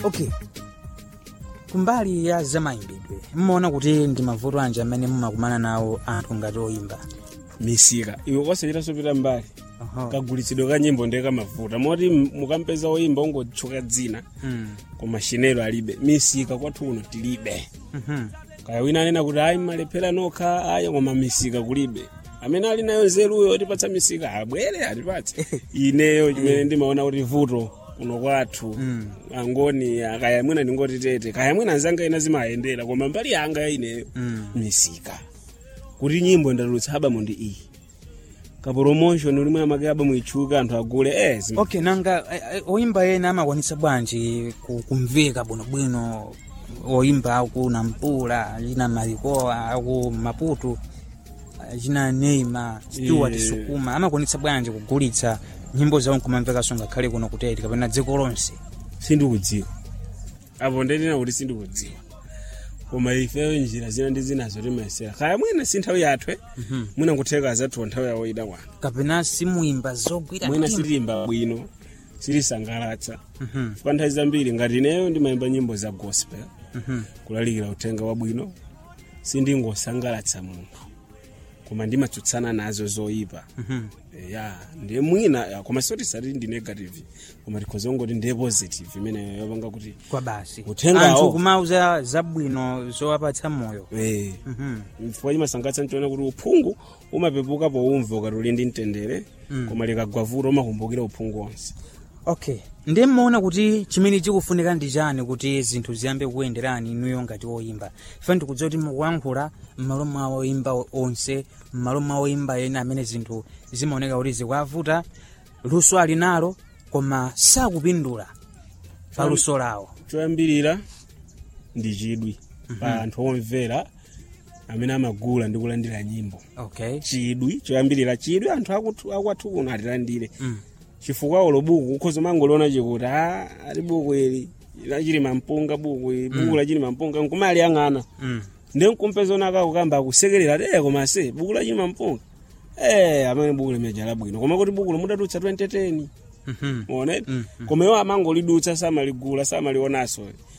Okay. Kumbali ya zamaimbidwe, mmaona kuti ndi mavuto anje amene mumakumana nawo anthu ngati oyimba? Misika. Iwe kwasachita sopita mbali. Kagulitsidwe ka nyimbo ndeka mavuta. Moti mukampeza oyimba ungotchuka dzina. Koma shinelo alibe. Misika kwathu kuno tilibe. Kaya wina anena kuti ayi malephera nokha ayi koma misika kulibe. Amene ali nayo nzeruyo otipatsa misika abwere atipatse. Ineyo chimene ndimaona kuti vuto kuno kwathu angoni kaya mwina ndingoti tete kaya mwina nzanga ina zimayendera koma mbali yanga ineyo misika. Kuti nyimbo ndatulutsa album ndi iyi. Ka promotion uli mwa makaba muichuka anthu agule Okay, nanga oyimba ena amakwanitsa bwanji kumveka bwinobwino oyimba aku Nampula, jina Marikoa, aku Maputo, jina Neymar, Stuart Sukuma, amakwanitsa bwanji kugulitsa nyimbo zawo kumamveka songa khale kuno kuteti kapena dziko lonse? Sindikudziwa. Apo ndena kuti sindikudziwa. Koma ifeyo njira zina ndi zinazo timayesera. Kaya mwina si nthawi yathu mwina kutheka azathu nthawi yawo ida kwana. Kapena simuimba zogwira mwina sitimba bwino, silisangalatsa. Kwa nthawi zambiri ngati ineyo ndimayimba nyimbo za gospel. Kulalikira uthenga wabwino. Sindingosangalatsa munthu. Koma ndimatsutsana nazo zoyipa. Ndiye mwina koma soti sati ndi negative. Koma tikozongo ndi positive imene yopanga kuti kwa basi. Anthu kumauza zabwino zowapatsa moyo. Mfwa imasangatsa ntiona kuti uphungu umapepuka poumva ukatuli ndi mtendere. Koma likagwa vuto umakumbukira uphungu wonse. Okay. Ndiye mmaona kuti chimene chikufunika ndi chani kuti zinthu ziyambe kuyenderani inuyo ngati oyimba? Ife ndikudziwa kuti mukuyankhula m'malo mwa oyimba onse, m'malo mwa oyimba ena amene zinthu zimaoneka kuti zikuwavuta, luso ali nalo koma sakupindula pa luso lawo. Choyambirira ndi chidwi pa anthu omvera amene amagula ndi kulandira nyimbo. Okay. Chidwi, choyambirira chidwi anthu akwathu kuno atilandire. Chifukwa olo buku ukhoza mangoliona chikuti ali buku ili lachili mampunga buku lachili mampunga nkumali yang'ana. Ndiye nkumpeza onaka kukamba akusekerera koma se buku lachili mampunga. Amene buku limejala bwino koma kuti buku mudatutsa 2010. Muone? Koma yo amangolidutsa samaligula samalionaso.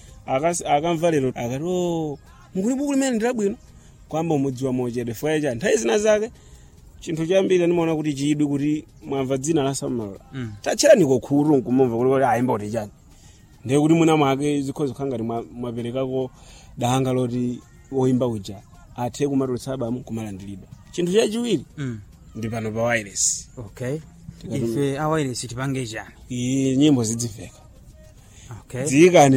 Akamva lero akati mukuli buku limene ndi labwino kwamba umudziwa mochede fweja nthawi zina zake. Chinthu chambiri ndimaona kuti chidwi kuti mwamva dzina la Samuel. Tachera niko khuru nkumumva kuti ayimba kuti chani. Ndiye kuti muna mwake zikhozo khanga mwaperekako danga loti oyimba uja athe kumatulutsa album kumalandilidwa. Chinthu chachiwiri ndi pano pa wireless. Okay. Ife a wireless tipange chani? Nyimbo zidziveka. Okay. Dzikani